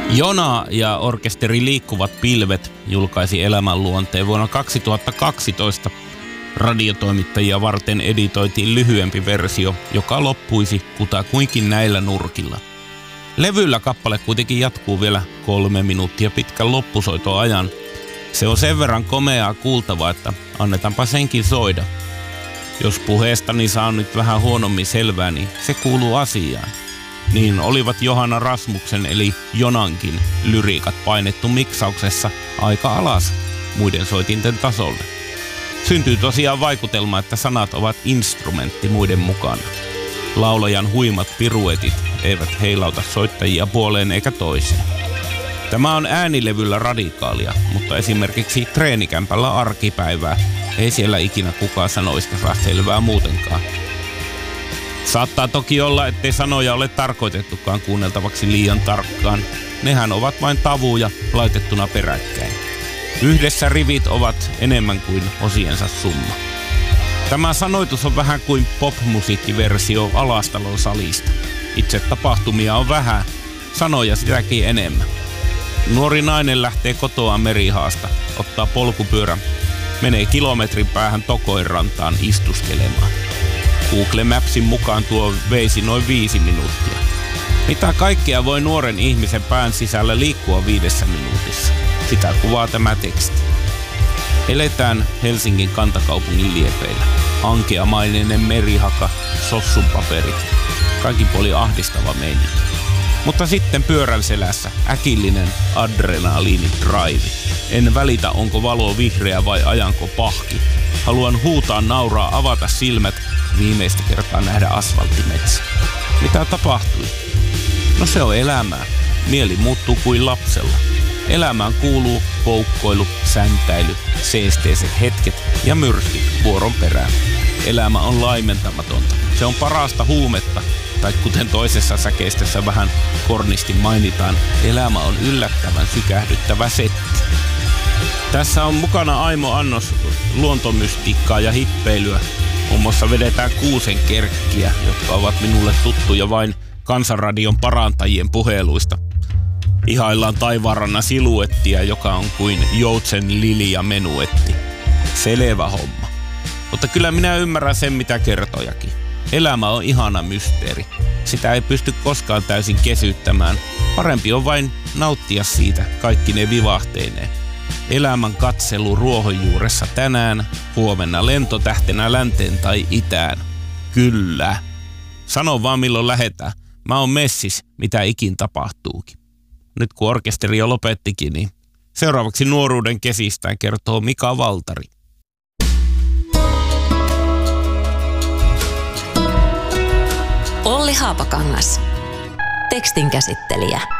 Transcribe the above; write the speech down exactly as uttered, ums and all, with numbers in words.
Jona ja orkesteri Liikkuvat pilvet julkaisi elämänluonteen vuonna kaksituhattakaksitoista. Radiotoimittajia varten editoitiin lyhyempi versio, joka loppuisi kutakuinkin näillä nurkilla. Levyllä kappale kuitenkin jatkuu vielä kolme minuuttia pitkän loppusoitoajan. Se on sen verran komeaa kuultavaa, että annetaanpa senkin soida. Jos puheestani saa nyt vähän huonommin selvää, niin se kuuluu asiaan. Niin olivat Johanna Rasmuksen eli Jonankin lyriikat painettu miksauksessa aika alas muiden soitinten tasolle. Syntyy tosiaan vaikutelma, että sanat ovat instrumentti muiden mukana. Laulajan huimat piruetit eivät heilauta soittajia puoleen eikä toiseen. Tämä on äänilevyllä radikaalia, mutta esimerkiksi treenikämpällä arkipäivää ei siellä ikinä kukaan sanoista saa selvää muutenkaan. Saattaa toki olla, ettei sanoja ole tarkoitettukaan kuunneltavaksi liian tarkkaan. Nehän ovat vain tavuja laitettuna peräkkäin. Yhdessä rivit ovat enemmän kuin osiensa summa. Tämä sanoitus on vähän kuin popmusiikkiversio Alastalon salista. Itse tapahtumia on vähän, sanoja sitäkin enemmän. Nuori nainen lähtee kotoaan merihaasta, ottaa polkupyörän, menee kilometrin päähän Tokoinrantaan istuskelemaan. Google Mapsin mukaan tuo veisi noin viisi minuuttia. Mitä kaikkea voi nuoren ihmisen pään sisällä liikkua viidessä minuutissa? Sitä kuvaa tämä teksti. Eletään Helsingin kantakaupungin liepeillä. Ankeamainen merihaka, sossun paperit. Kaikin puolin ahdistava meininki. Mutta sitten pyörän selässä äkillinen adrenaliini-drive. En välitä, onko valo vihreä vai ajanko pahki. Haluan huutaa, nauraa, avata silmät, viimeistä kertaa nähdä asfalttimetsä. Mitä tapahtui? No se on elämää. Mieli muuttuu kuin lapsella. Elämään kuuluu poukkoilu, säntäily, seesteiset hetket ja myrskyt vuoron perään. Elämä on laimentamatonta. Se on parasta huumetta. Tai kuten toisessa säkeistössä vähän kornisti mainitaan, elämä on yllättävän sykähdyttävä setti. Tässä on mukana aimo annos luontomystiikkaa ja hippeilyä. Muun muassa vedetään kuusenkerkkiä, jotka ovat minulle tuttuja vain Kansanradion parantajien puheluista. Ihaillaan taivaanrannan siluettia, joka on kuin joutsen lilia menuetti. Selvä homma. Mutta kyllä minä ymmärrän sen, mitä kertojakin. Elämä on ihana mysteeri. Sitä ei pysty koskaan täysin kesyttämään. Parempi on vain nauttia siitä kaikki ne vivahteineen. Elämän katselu ruohonjuuressa tänään, huomenna lentotähtenä länteen tai itään. Kyllä. Sano vaan milloin lähetään. Mä oon messis, mitä ikin tapahtuukin. Nyt kun orkesteri jo lopettikin, niin seuraavaksi nuoruuden kesistään kertoo Mika Valtari. Olli Haapakangas. Tekstin käsittelijä.